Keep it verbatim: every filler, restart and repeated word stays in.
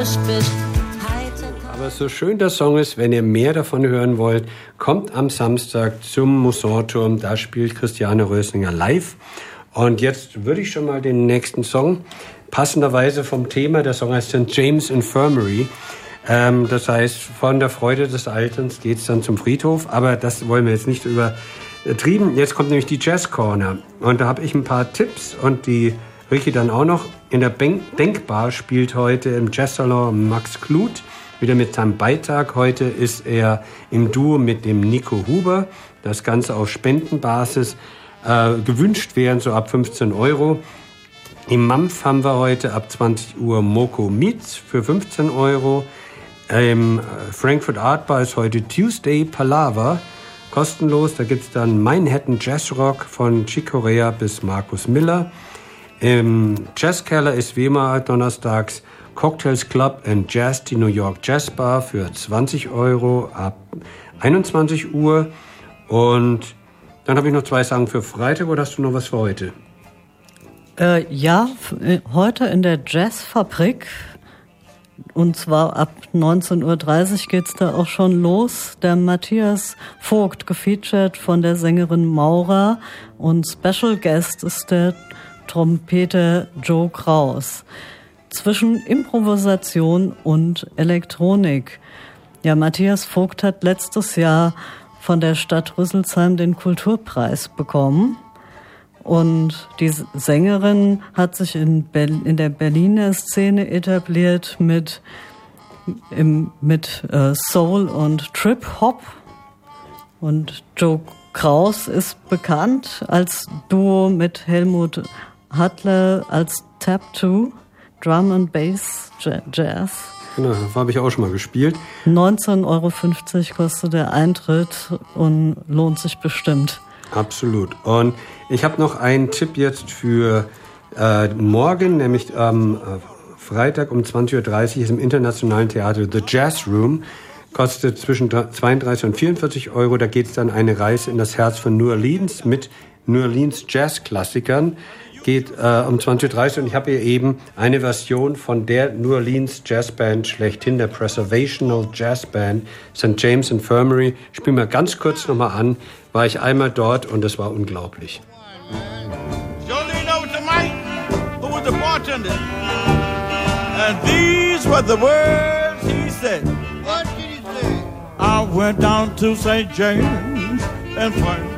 Aber so schön der Song ist, wenn ihr mehr davon hören wollt, kommt am Samstag zum Musanturm. Da spielt Christiane Röslinger live. Und jetzt würde ich schon mal den nächsten Song, passenderweise vom Thema, der Song heißt Sankt James Infirmary. Ähm, das heißt, von der Freude des Alterns geht's dann zum Friedhof. Aber das wollen wir jetzt nicht übertrieben. Jetzt kommt nämlich die Jazz Corner. Und da habe ich ein paar Tipps und die Ricky dann auch noch. In der Denkbar spielt heute im Jazzsalon Max Kluth wieder mit seinem Beitrag. Heute ist er im Duo mit dem Nico Huber. Das Ganze auf Spendenbasis. Äh, gewünscht wären so ab fünfzehn Euro. Im Mampf haben wir heute ab zwanzig Uhr Moko Meets für fünfzehn Euro. Im Frankfurt Art Bar ist heute Tuesday Palaver, kostenlos. Da gibt's dann Manhattan Jazz Rock von Chick Corea bis Markus Miller. Im Jazzkeller ist wie immer donnerstags Cocktails Club and Jazz, die New York Jazz Bar für zwanzig Euro ab einundzwanzig Uhr. Und dann habe ich noch zwei Sachen für Freitag. Oder hast du noch was für heute? Äh, ja, f- heute in der Jazzfabrik. Und zwar ab neunzehn Uhr dreißig geht's da auch schon los. Der Matthias Vogt, gefeatured von der Sängerin Maura. Und Special Guest ist der Trompeter Joe Kraus. Zwischen Improvisation und Elektronik. Ja, Matthias Vogt hat letztes Jahr von der Stadt Rüsselsheim den Kulturpreis bekommen. Und die Sängerin hat sich in, Ber- in der Berliner Szene etabliert mit, im, mit äh, Soul und Trip-Hop. Und Joe Kraus ist bekannt als Duo mit Helmut Hattler als Tap zwei, Drum and Bass Jazz. Genau, das habe ich auch schon mal gespielt. neunzehn Euro fünfzig kostet der Eintritt und lohnt sich bestimmt. Absolut. Und ich habe noch einen Tipp jetzt für äh, morgen, nämlich am äh, Freitag um zwanzig Uhr dreißig ist im Internationalen Theater The Jazz Room. Kostet zwischen zweiunddreißig und vierundvierzig Euro. Da geht es dann eine Reise in das Herz von New Orleans mit New Orleans Jazz-Klassikern. Geht äh, um zwanzig Uhr dreißig und ich habe hier eben eine Version von der New Orleans Jazzband schlechthin, der Preservational Jazzband Sankt James Infirmary. Ich spiele mal ganz kurz nochmal an, war ich einmal dort und das war unglaublich. Jolene over to Mike, who was the bartender. And these were the words he said. What did he say? I went down to Saint James and Infirmary.